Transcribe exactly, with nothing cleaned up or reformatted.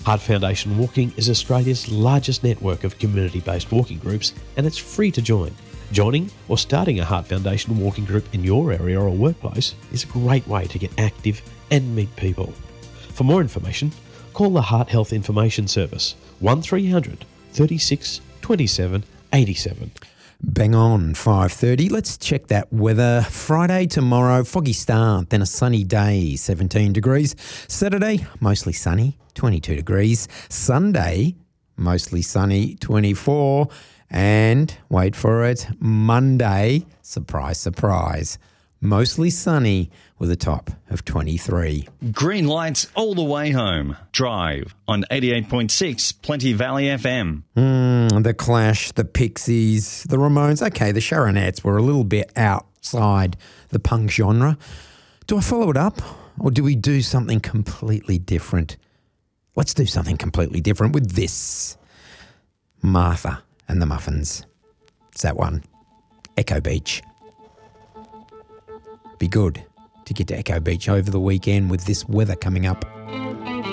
Heart Foundation Walking is Australia's largest network of community-based walking groups, and it's free to join. Joining or starting a Heart Foundation walking group in your area or workplace is a great way to get active and meet people. For more information, call the Heart Health Information Service one three hundred, thirty-six, twenty-seven, eighty-seven. Bang on, five thirty. Let's check that weather. Friday tomorrow, foggy start, then a sunny day, seventeen degrees. Saturday, mostly sunny, twenty-two degrees. Sunday, mostly sunny, twenty-four. And, wait for it, Monday, surprise, surprise, mostly sunny with a top of twenty-three. Green lights all the way home. Drive on eighty-eight point six Plenty Valley F M. Mm, the Clash, the Pixies, the Ramones. Okay, the Sharonettes were a little bit outside the punk genre. Do I follow it up or do we do something completely different? Let's do something completely different with this. Martha and the Muffins. It's that one. Echo Beach. Be good to get to Echo Beach over the weekend with this weather coming up.